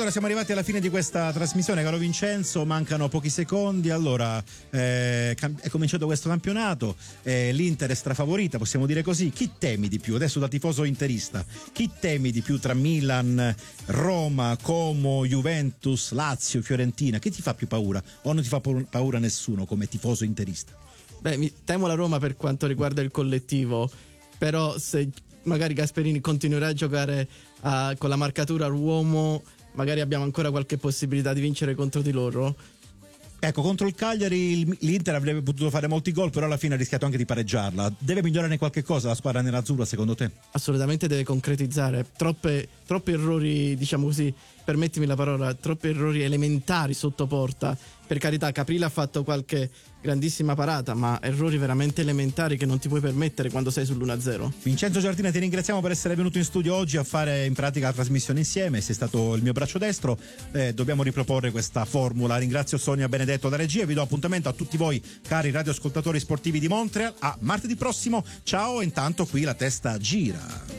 allora siamo arrivati alla fine di questa trasmissione, caro Vincenzo, mancano pochi secondi. Allora è cominciato questo campionato, l'Inter è strafavorita, possiamo dire così. Chi temi di più? Adesso da tifoso interista, chi temi di più tra Milan, Roma, Como, Juventus, Lazio, Fiorentina? Chi ti fa più paura? O non ti fa paura nessuno come tifoso interista? Beh, temo la Roma per quanto riguarda il collettivo, però se magari Gasperini continuerà a giocare con la marcatura uomo, magari abbiamo ancora qualche possibilità di vincere contro di loro. Ecco, contro il Cagliari l'Inter avrebbe potuto fare molti gol, però alla fine ha rischiato anche di pareggiarla. Deve migliorare qualche cosa la squadra nerazzurra, secondo te? Assolutamente deve concretizzare. Troppi errori, diciamo così, permettimi la parola, troppi errori elementari sotto porta. Per carità, Caprile ha fatto qualche grandissima parata, ma errori veramente elementari che non ti puoi permettere quando sei sull'1-0. Vincenzo Giardina, ti ringraziamo per essere venuto in studio oggi a fare in pratica la trasmissione insieme. Sei stato il mio braccio destro, dobbiamo riproporre questa formula. Ringrazio Sonia Benedetto da regia e vi do appuntamento a tutti voi, cari radioascoltatori sportivi di Montreal, a martedì prossimo. Ciao, e intanto qui la testa gira.